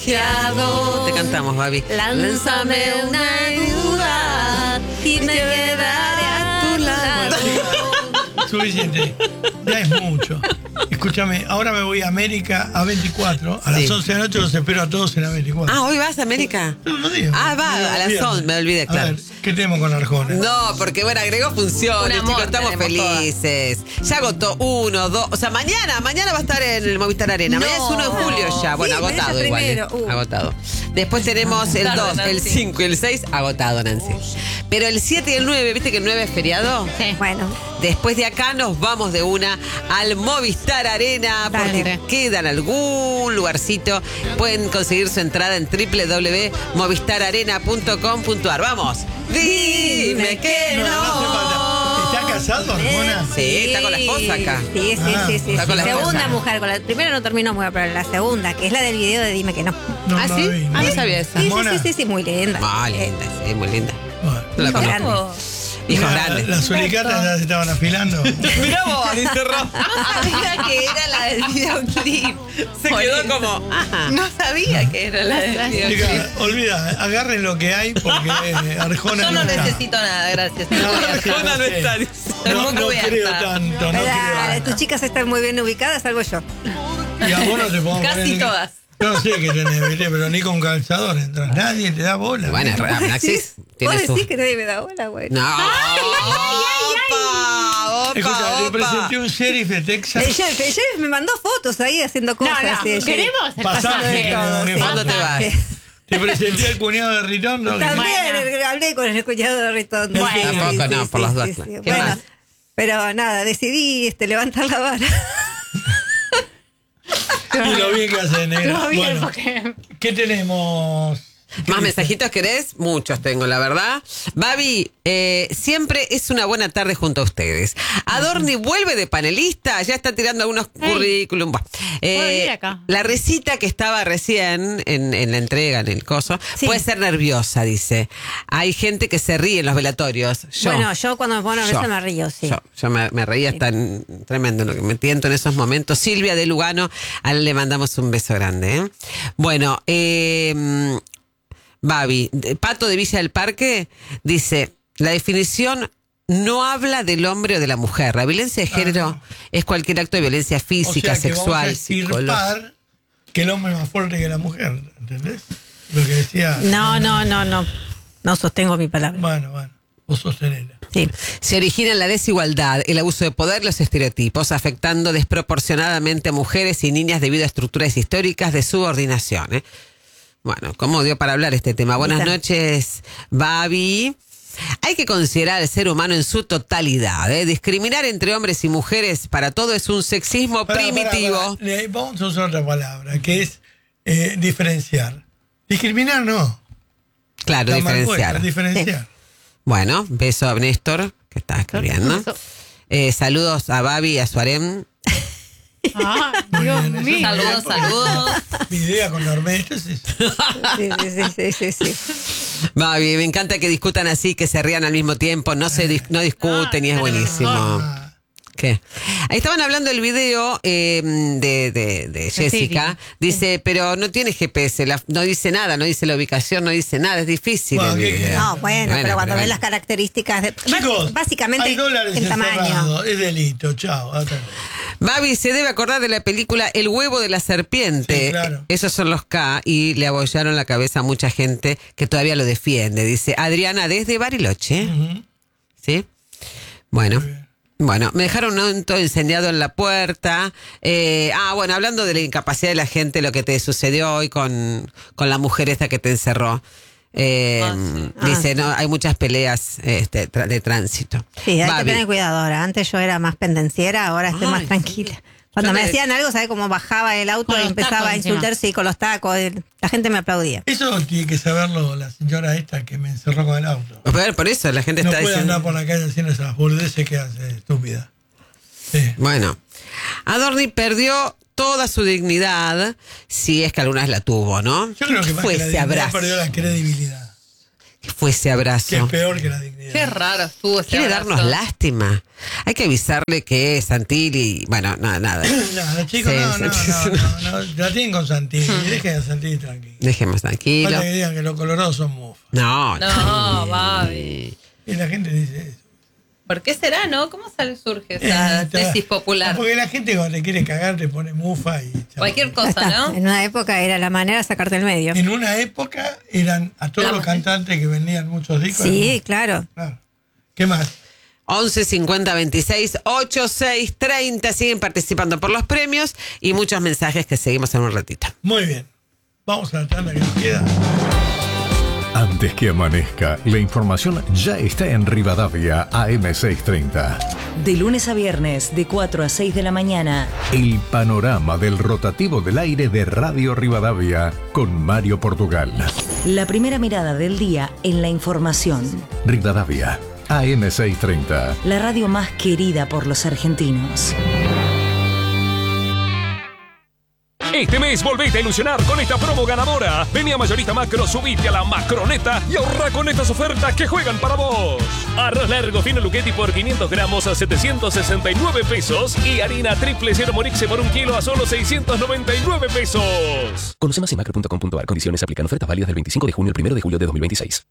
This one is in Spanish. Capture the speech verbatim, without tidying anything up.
demasiado. Te cantamos, Babi. Lánzame una duda y me quedaré a tu lado. Suficiente. Ya es mucho. Escúchame, ahora me voy a América a veinticuatro. A Sí. las once de la noche los espero a todos en a veinticuatro. Ah, ¿hoy vas a América? No, no digo. Ah, va, No, a las viernes. once, me olvidé, A claro. ver, ¿qué tenemos con Arjona? No, porque bueno, agregó funciones, Un amor chicos, estamos tenemos felices. Ya agotó uno, dos, o sea, mañana, mañana va a estar en el Movistar Arena. No. Mañana es uno de julio ya. Bueno, Sí, pero agotado ese igual. ¿eh? primero. Uh. Agotado. Después tenemos el Tarde, dos, el Nancy. cinco y el seis, agotado, Nancy. Pero el siete y el nueve, ¿viste que el nueve es feriado? Sí. Bueno, Después de acá nos vamos de una al Movistar Arena porque Dale. queda en algún lugarcito. Pueden conseguir su entrada en doble u doble u doble u punto movistar arena punto com punto ar. Vamos. Dime que No, no hace falta. no. ¿Está casado, Arjona? Sí, está con la esposa acá. Sí, sí, Ah, sí, sí. está con la Segunda esposa. mujer. Con la primera no terminó muy bien, pero la segunda, que es la del video de Dime que no. No, ¿Ah, no sí? la vi, Ah, no la vi. sabía eso. Sí, sí, ¿Mona? sí, sí, sí, muy linda. Ah, linda, sí, muy linda. Bueno. No la Hijo conozco. grande. Hijos La- grandes. Las suricatas ya se estaban afilando. Mirá vos, dice Ro. Sabía que era la del videoclip. Se quedó como. Ajá. No sabía que era la del videoclip. Chica, olvida, agarren lo que hay porque eh, Arjona Yo no está. necesito nada, gracias. No, gracias, Arjona no sé. está, dice. No, Muy no cubierta. creo tanto, no Dale, creo. tus chicas están muy bien ubicadas, salvo yo. Y a vos no te podemos Casi poner- todas. Yo no sé qué tenés, ¿viste? Pero ni con calzador entras. Nadie te da bola. Bueno, ¿viste? Naxis Vos tiene su. decís que nadie me da bola, güey. No. Opa, Escucha, opa, le opa. presenté un sheriff de Texas. El chef, el chef me mandó fotos ahí haciendo cosas. no, sí, el chef. queremos el Pasaje pasaje. que no me ¿Cuándo te falta. vas? Te presenté al cuñado de Ritondo. que- También Bueno. el- hablé con el cuñado de Ritondo. Bueno. Sí, Tampoco, sí, no, sí, por las sí, dos. sí, sí. ¿Qué Bueno, más? pero nada, decidí este, levantar la vara. Y lo bien que hace negro. Todo bien, Bueno, porque... ¿qué tenemos? ¿Más mensajitos querés? Muchos tengo, la verdad. Babi, eh, siempre es una buena tarde junto a ustedes. Adorni vuelve de panelista, ya está tirando algunos Ey. currículum. Buah. Eh, Puedo ir acá. La recita que estaba recién en, en la entrega, en el coso, Sí. puede ser nerviosa, dice. Hay gente que se ríe en los velatorios. Yo, Bueno, yo cuando me pongo nerviosa Yo. me río, sí. Yo, yo me, me reía tan tremendo lo que me tiento en esos momentos. Silvia de Lugano, a él le mandamos un beso grande. ¿eh? Bueno, eh, Babi, de- Pato de Villa del Parque dice, la definición no habla del hombre o de la mujer. La violencia de género es cualquier acto de violencia física, o sea, que sexual, vamos a psicológica. estirpar que el hombre es más fuerte que la mujer, ¿entendés? Lo que decía. No, no, no, no. No sostengo mi palabra. Bueno, bueno, vos sostenela. Sí. Se origina en la desigualdad, el abuso de poder, los estereotipos, afectando desproporcionadamente a mujeres y niñas debido a estructuras históricas de subordinación. ¿eh? Bueno, ¿cómo dio para hablar este tema? Buenas Bien. noches, Babi. Hay que considerar al ser humano en su totalidad. ¿eh? Discriminar entre hombres y mujeres para todo es un sexismo Pará, pará, primitivo. pará. Le- Vamos a usar otra palabra, que es eh, diferenciar. Discriminar no. Claro, Está mal diferenciar. puesta, diferenciar. Bueno, beso a Néstor, que está escribiendo. Beso. Eh, saludos a Babi y a Suarem. Ah, Muy Dios bien, eso mío. es Saludos, muy saludos. Mi idea con Normé, esto es eso. Sí, sí, sí, sí, sí, sí. Babi, me encanta que discutan así, que se rían al mismo tiempo, no se dis- no discuten y es buenísimo. Ah, ¿Qué? Ahí estaban hablando del video eh, de, de, de Jessica. Dice, pero no tiene G P S, la- no dice nada, no dice la ubicación, no dice nada, es difícil. Bueno, el ¿qué video. querés? No, bueno, pero cuando pero ves las características de. Chicos, básicamente hay dólares el tamaño. encerrados, es delito, chao. hasta- Babi se debe acordar de la película El huevo de la serpiente. Sí, claro. Esos son los K y le abollaron la cabeza a mucha gente que todavía lo defiende. Dice Adriana desde Bariloche. Ujú. ¿Sí? Bueno. Muy bien. Bueno, me dejaron un auto incendiado en la puerta. Eh, ah, bueno, hablando de la incapacidad de la gente, lo que te sucedió hoy con, con la mujer esta que te encerró. Eh, Ah, sí. Dice, Ah, no, hay muchas peleas este, tra- de tránsito. Sí, hay Babi, que tener cuidado ahora. Antes yo era más pendenciera, ahora estoy Ay, más sí. tranquila. Cuando Yo me te- decían algo, ¿sabes cómo bajaba el auto Con y los empezaba tacos a encima. insultarse y con los tacos? el- La gente me aplaudía. Eso tiene que saberlo la señora esta que me encerró con el auto. A ver, por eso la gente No está puede diciendo. andar por la calle haciendo esas boludeces que hace, estúpida. Sí. Bueno, Adorni perdió toda su dignidad, si es que alguna vez la tuvo, ¿no? Yo creo que ¿Qué más fue que la ese dignidad abrazo? perdió la credibilidad. ¿Qué fue ese abrazo? Que es peor que la dignidad. Qué raro estuvo ese Quiere abrazo. darnos lástima. Hay que avisarle que Santilli, bueno, nada, nada. No, chicos, Sí, no, no, sí. no, no, no, la tienen con Santilli, dejen a Santilli tranquilo. Dejemos tranquilo. Falta que digan que los colorados son mufas. No, No, sí. Babi. Y la gente dice eso. ¿Por qué será, no? ¿Cómo sale, surge esa Eh, tesis ta- popular? Porque la gente cuando te quiere cagar te pone mufa y... chao. Cualquier Ya cosa, está. ¿no? En una época era la manera de sacarte el medio. En una época eran a todos La los mujer. cantantes que vendían muchos discos. Sí, eran- claro. Claro. ¿Qué más? once cincuenta veintiséis ochenta y seis treinta. Siguen participando por los premios y muchos mensajes que seguimos en un ratito. Muy bien. Vamos a la tanda que nos queda. Antes que amanezca, la información ya está en Rivadavia A M seiscientos treinta. De lunes a viernes, de cuatro a seis de la mañana. El panorama del rotativo del aire de Radio Rivadavia con Mario Portugal. La primera mirada del día en la información. Rivadavia A M seiscientos treinta. La radio más querida por los argentinos. Este mes volvete a ilusionar con esta promo ganadora. Vení a Mayorista Macro, subite a la Macroneta y ahorra con estas ofertas que juegan para vos. Arroz largo fino Luchetti por quinientos gramos a setecientos sesenta y nueve pesos y harina triple cero Morixe por un kilo a solo seiscientos noventa y nueve pesos. Conoce más en macro punto com punto ar. Condiciones aplican. Ofertas válidas del veinticinco de junio al primero de julio de dos mil veintiséis.